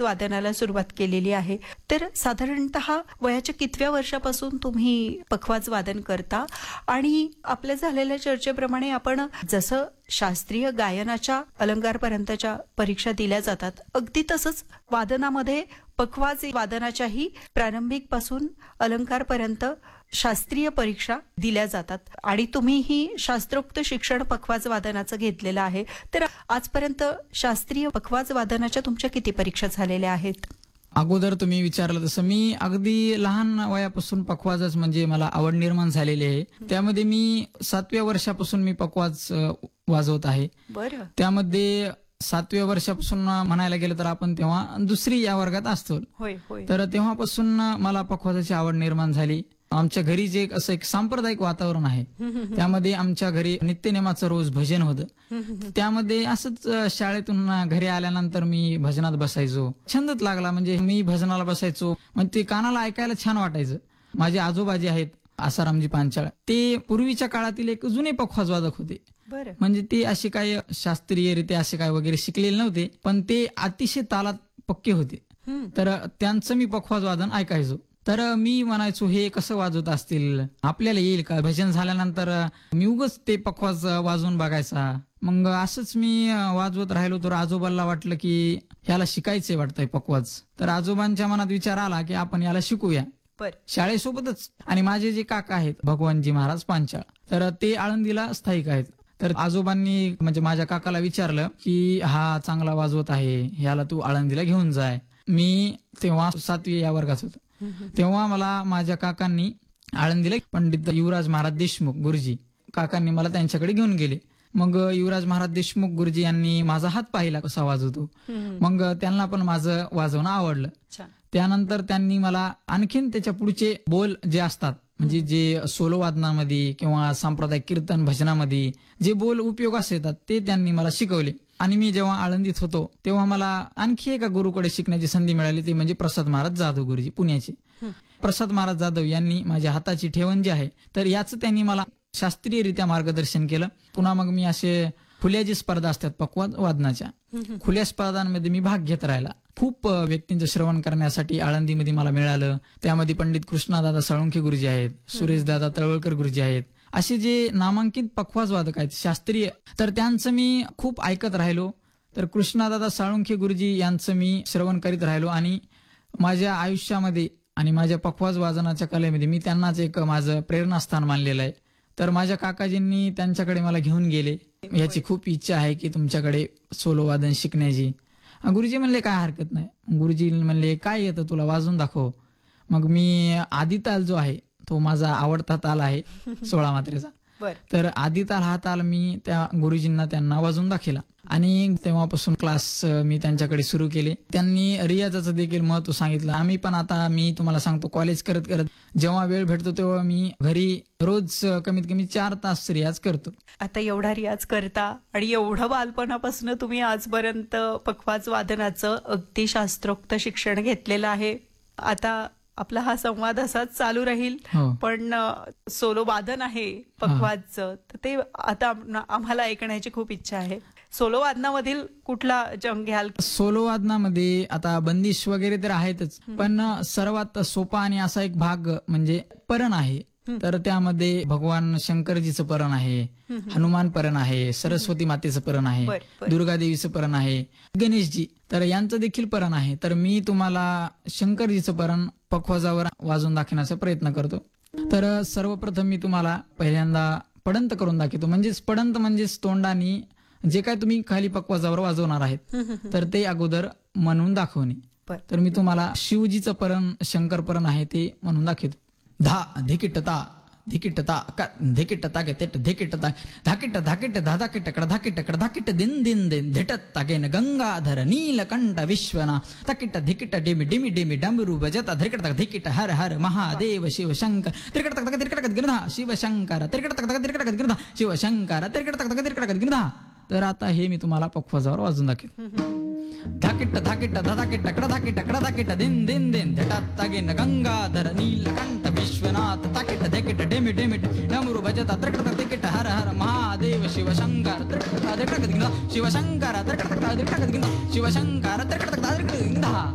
वादनाला सुरुवात केलेली आहे. तर साधारणतः वयाच्या कितव्या वर्षापासून तुम्ही पखवाज वादन करता? आणि आपल्या झालेल्या चर्चेप्रमाणे आपण जसं शास्त्रीय गायनाच्या अलंकारपर्यंतच्या परीक्षा दिल्या जातात, अगदी तसंच वादनामध्ये पखवाज वादनाच्याही प्रारंभिक पासून अलंकारपर्यंत शास्त्रीय परीक्षा दिल्या जातात. आणि तुम्हीही शास्त्रोक्त शिक्षण पखवाज वादनाचं घेतलेलं आहे. तर आजपर्यंत शास्त्रीय पखवाज वादनाच्या तुमच्या किती परीक्षा झालेल्या आहेत? अगोदर तुम्ही विचारलं तसं मी अगदी लहान वयापासून पखवाजच म्हणजे मला आवड निर्माण झालेली आहे. त्यामध्ये मी 7व्या वर्षापासून मी पखवाज वाजवत आहे. बरं. त्यामध्ये 7व्या वर्षापासून म्हणायला गेलं तर आपण तेव्हा दुसरी या वर्गात असतो. होय होय. तर तेव्हापासून मला पखवाजाची आवड निर्माण झाली. आमच्या घरी जे असं एक सांप्रदायिक वातावरण आहे, त्यामध्ये आमच्या घरी नित्यनेमाचं रोज भजन होतं. त्यामध्ये असंच शाळेतून घरी आल्यानंतर मी भजनात बसायचो. छंदच लागला, म्हणजे मी भजनाला बसायचो. म्हणजे ते कानाला ऐकायला छान वाटायचं. माझे आजोबा जे आहेत आसारामजी पांचाळ, ते पूर्वीच्या काळातील एक जुने पखवाज वादक होते. बरं. म्हणजे ते असे काही शास्त्रीयरित्या असे काय वगैरे शिकलेले नव्हते, पण ते अतिशय तालात पक्के होते. तर त्यांचं मी पखवाज वादन ऐकायचो. तर मी म्हणायचो हे कसं वाजवत असतील, आपल्याला येईल का? भजन झाल्यानंतर मी उगाच ते पखवाज वाजवून बघायचा. मग असंच मी वाजवत राहिलो. तर आजोबांना वाटलं की ह्याला शिकायचंय वाटतंय पखवाज. तर आजोबांच्या मनात विचार आला की आपण याला शिकूया शाळेसोबतच. आणि माझे जे काका आहेत भगवानजी महाराज पांचाळ, तर ते आळंदीला स्थायिक आहेत. तर आजोबांनी म्हणजे माझ्या काकाला विचारलं की हा चांगला वाजवत आहे, ह्याला तू आळंदीला घेऊन जाय. मी तेव्हा 7वी या वर्गात होतो. तेव्हा मला माझ्या काकांनी आळंदीला पंडित युवराज महाराज देशमुख गुरुजी काकांनी मला त्यांच्याकडे घेऊन गेले. मग युवराज महाराज देशमुख गुरुजी यांनी माझा हात पाहिला कसा वाजवतो. मग त्यांना पण माझं वाजवणं आवडलं. त्यानंतर त्यांनी मला आणखीन त्याच्या पुढचे बोल जे असतात, म्हणजे जे सोलो वादनामध्ये किंवा सांप्रदायिक कीर्तन भजनामध्ये जे बोल उपयोगास येतात, ते त्यांनी मला शिकवले. आणि मी जेव्हा आळंदीत होतो तेव्हा मला आणखी एका गुरुकडे शिकण्याची संधी मिळाली. ते म्हणजे प्रसाद महाराज जाधव गुरुजी पुण्याचे. प्रसाद महाराज जाधव यांनी माझ्या हाताची ठेवण जी आहे, तर याचं त्यांनी मला शास्त्रीयरित्या मार्गदर्शन केलं. पुन्हा मग मी असे खुल्या जी स्पर्धा असतात पखवाज वादनाच्या, खुल्या स्पर्धांमध्ये मी भाग घेत राहिला. खूप व्यक्तींचं श्रवण करण्यासाठी आळंदीमध्ये मला मिळालं. त्यामध्ये पंडित कृष्णादादा साळुंखे गुरुजी आहेत, सुरेशदादा तळवळकर गुरुजी आहेत, असे जे नामांकित पखवाज वादक आहेत शास्त्रीय, तर त्यांचं मी खूप ऐकत राहिलो. तर कृष्णादादा साळुंखे गुरुजी यांचं मी श्रवण करीत राहिलो. आणि माझ्या आयुष्यामध्ये आणि माझ्या पखवाज वादनाच्या कलेमध्ये मी त्यांनाच एक माझं प्रेरणास्थान मानलेलं आहे. तर माझ्या काकाजींनी त्यांच्याकडे मला घेऊन गेले. याची खूप इच्छा आहे की तुमच्याकडे सोलो वादन शिकण्याची. गुरुजी म्हणले काय हरकत नाही. गुरुजी म्हणले काय येतं तुला, वाजवून दाखव. मग मी आदिताल जो आहे तो माझा आवडता ताल आहे 16 मात्रेचा. तर आदिताल हा ताल मी त्या गुरुजींना त्यांना वाजवून दाखवला. आणि तेव्हापासून क्लास मी त्यांच्याकडे सुरू केले. त्यांनी रियाजाचं देखील महत्व सांगितलं. आम्ही पण आता मी तुम्हाला सांगतो कॉलेज करत करत जेव्हा वेळ भेटतो तेव्हा मी घरी रोज कमीत कमी 4 तास रियाज करतो. आता एवढा रियाज करता आणि एवढं बालपणापासून तुम्ही आजपर्यंत पखवाज वादनाचं अगदी शास्त्रोक्त शिक्षण घेतलेलं आहे. आता आपला हा संवाद असाच चालू राहील. पण सोलो वादन आहे पखवाजचं, तर ते आता आम्हाला ऐकण्याची खूप इच्छा आहे. सोलो वादनामधील कुठला जंग घ्याल? सोलो वादनामध्ये आता बंदिश वगैरे तर आहेतच, पण सर्वात सोपा आणि असा एक भाग म्हणजे परण आहे. तर त्यामध्ये भगवान शंकरजीचं परण आहे, हनुमान परण आहे, सरस्वती मातेचं परण आहे, दुर्गा देवीचं परण आहे, गणेशजी तर यांचं देखील परण आहे. तर मी तुम्हाला शंकरजीचं परण पखवाजावर वाजवून दाखवण्याचा प्रयत्न करतो. तर सर्वप्रथम मी तुम्हाला पहिल्यांदा पडंत करून दाखवतो. म्हणजेच पडंत म्हणजेच तोंडानी जे काय तुम्ही खाली पखवाजावर वाजवणार आहेत तर ते अगोदर म्हणून दाखवणे. तर मी तुम्हाला शिवजीचं परण शंकर परण आहे ते म्हणून दाखवतो. धा धिकिटता धिकिटता धिकिटता गे तेट धिकिटता धाकिट धाकिट धाधाकिट कडधाकिट कडधाकिट दिन दिन दिन धिटत तागेन गंगाधर नीलकंठ विश्वना तकिट धिकिट डिमि डिमि डिमि डमरू बजता धिकिट धिकिट हर हर महादेव शिव शंकर त्रिकट तक त्रिकट गिरधा शिव शंकर त्रिकट तक त्रिकट गिरधा शिव शंकर त्रिकट तक त्रिकट गिरधा. तर आता हे मी तुम्हाला पखवाजावर वाजून दाखवेन. धाकिट धाकिट धाधाकिट कडधाकिट कडधाकिट दिन दिन दिन झटात तागेन गंगाधर नीलकंठ विश्वनाथ ताकिट धेकिट डेमि डेमि डमरू भजता त्रिकट तिकिट हर हर महादेव शिव शंकर त्रिकट शिव शंकर त्रिकट शिव शंकर त्रिकट